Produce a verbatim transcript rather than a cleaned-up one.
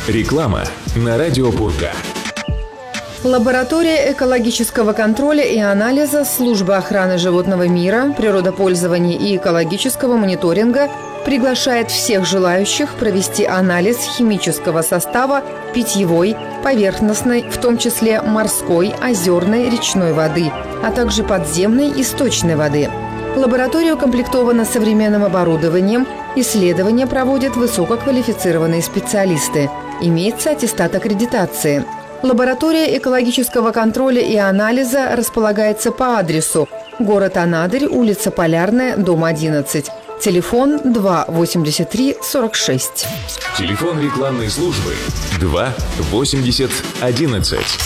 Реклама на радио Пурга. Лаборатория экологического контроля и анализа Службы охраны животного мира, природопользования и экологического мониторинга приглашает всех желающих провести анализ химического состава питьевой, поверхностной, в том числе морской, озерной, речной воды, а также подземной и сточной воды. Лаборатория укомплектована современным оборудованием, исследования проводят высококвалифицированные специалисты. Имеется аттестат аккредитации. Лаборатория экологического контроля и анализа располагается по адресу: город Анадырь, улица Полярная, дом одиннадцать. Телефон два восемьдесят три сорок шесть. Телефон рекламной службы два восемьдесят одиннадцать.